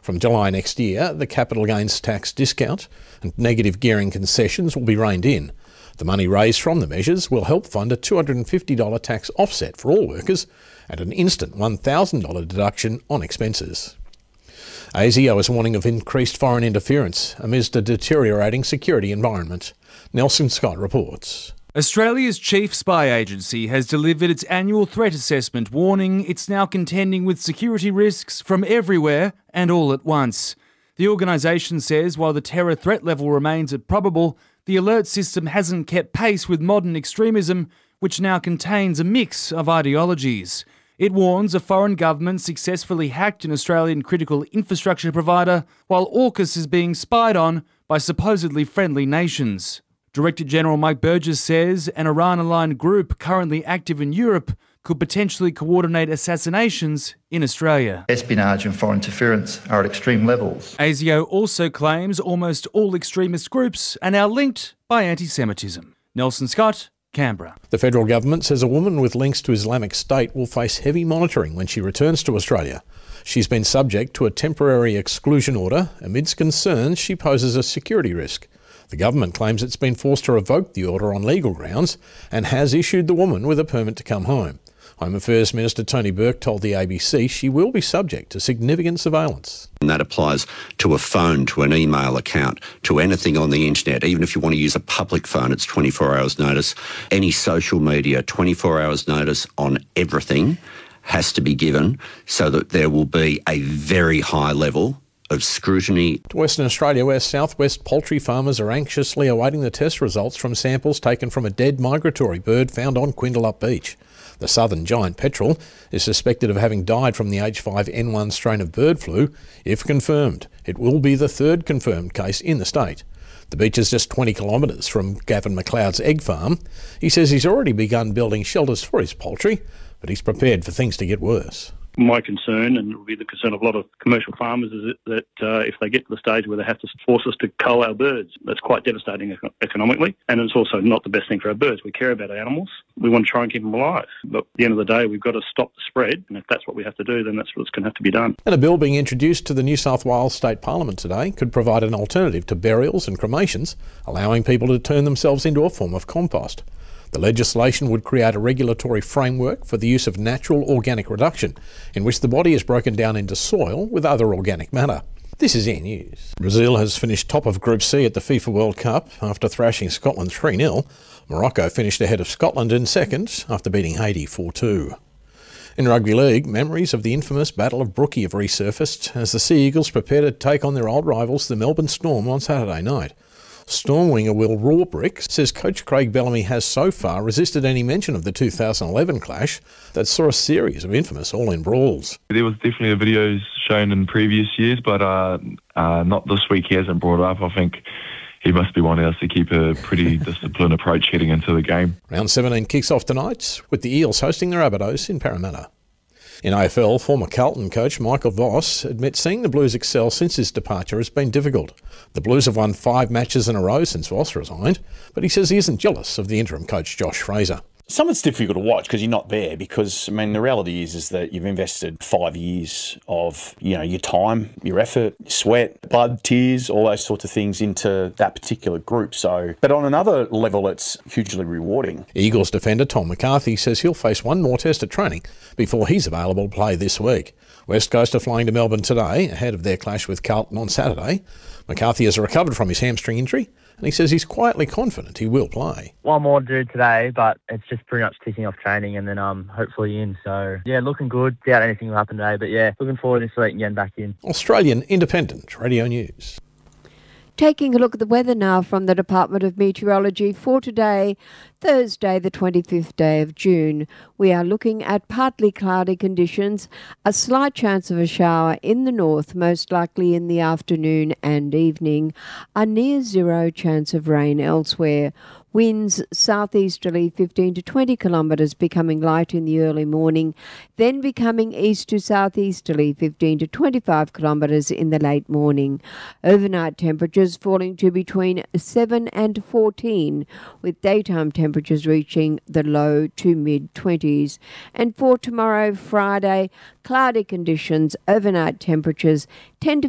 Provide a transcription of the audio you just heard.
From July next year, the capital gains tax discount and negative gearing concessions will be reined in. The money raised from the measures will help fund a $250 tax offset for all workers and an instant $1,000 deduction on expenses. ASIO is warning of increased foreign interference amidst a deteriorating security environment. Nelson Scott reports. Australia's chief spy agency has delivered its annual threat assessment, warning it's now contending with security risks from everywhere and all at once. The organisation says while the terror threat level remains at probable, the alert system hasn't kept pace with modern extremism, which now contains a mix of ideologies. It warns a foreign government successfully hacked an Australian critical infrastructure provider, while AUKUS is being spied on by supposedly friendly nations. Director General Mike Burgess says an Iran-aligned group currently active in Europe could potentially coordinate assassinations in Australia. Espionage and foreign interference are at extreme levels. ASIO also claims almost all extremist groups are now linked by anti-Semitism. Nelson Scott, Canberra. The federal government says a woman with links to Islamic State will face heavy monitoring when she returns to Australia. She's been subject to a temporary exclusion order amidst concerns she poses a security risk. The government claims it's been forced to revoke the order on legal grounds and has issued the woman with a permit to come home. Home Affairs Minister Tony Burke told the ABC she will be subject to significant surveillance. And that applies to a phone, to an email account, to anything on the internet. Even if you want to use a public phone, it's 24 hours notice. Any social media, 24 hours notice on everything has to be given so that there will be a very high level of scrutiny. To Western Australia, where southwest poultry farmers are anxiously awaiting the test results from samples taken from a dead migratory bird found on Quindalup Beach. The southern giant petrel is suspected of having died from the H5N1 strain of bird flu. If confirmed, it will be the third confirmed case in the state. The beach is just 20 kilometres from Gavin McLeod's egg farm. He says he's already begun building shelters for his poultry, but he's prepared for things to get worse. My concern, and it will be the concern of a lot of commercial farmers, is that if they get to the stage where they have to force us to cull our birds, that's quite devastating economically, and it's also not the best thing for our birds. We care about our animals. We want to try and keep them alive. But at the end of the day, we've got to stop the spread, and if that's what we have to do, then that's what's going to have to be done. And a bill being introduced to the New South Wales State Parliament today could provide an alternative to burials and cremations, allowing people to turn themselves into a form of compost. The legislation would create a regulatory framework for the use of natural organic reduction, in which the body is broken down into soil with other organic matter. This is Air News. Brazil has finished top of Group C at the FIFA World Cup after thrashing Scotland 3-0. Morocco finished ahead of Scotland in second after beating Haiti 4-2. In rugby league, memories of the infamous Battle of Brookie have resurfaced as the Sea Eagles prepare to take on their old rivals, the Melbourne Storm, on Saturday night. Storm winger Will Rawbrick says coach Craig Bellamy has so far resisted any mention of the 2011 clash that saw a series of infamous all-in brawls. There was definitely videos shown in previous years, but not this week. He hasn't brought it up. I think he must be wanting us to keep a pretty disciplined approach heading into the game. Round 17 kicks off tonight with the Eels hosting the Rabbitohs in Parramatta. In AFL, former Carlton coach Michael Voss admits seeing the Blues excel since his departure has been difficult. The Blues have won 5 matches in a row since Voss resigned, but he says he isn't jealous of the interim coach Josh Fraser. Some of it's difficult to watch because you're not there, because, I mean, the reality is that you've invested 5 years of, your time, your effort, your sweat, blood, tears, all those sorts of things into that particular group. So, but on another level, it's hugely rewarding. Eagles defender Tom McCarthy says he'll face one more test at training before he's available to play this week. West Coast are flying to Melbourne today ahead of their clash with Carlton on Saturday. McCarthy has recovered from his hamstring injury, and he says he's quietly confident he will play. One more to do today, but it's just pretty much ticking off training and then hopefully in. So, looking good. Doubt anything will happen today, but looking forward this week and getting back in. Australian Independent Radio News. Taking a look at the weather now from the Department of Meteorology for today, Thursday the 25th day of June. We are looking at partly cloudy conditions, a slight chance of a shower in the north, most likely in the afternoon and evening, a near zero chance of rain elsewhere. Winds southeasterly 15 to 20 kilometres, becoming light in the early morning, then becoming east to southeasterly 15 to 25 kilometres in the late morning. Overnight temperatures falling to between 7 and 14, with daytime temperatures reaching the low to mid-20s. And for tomorrow, Friday, cloudy conditions, overnight temperatures 10 to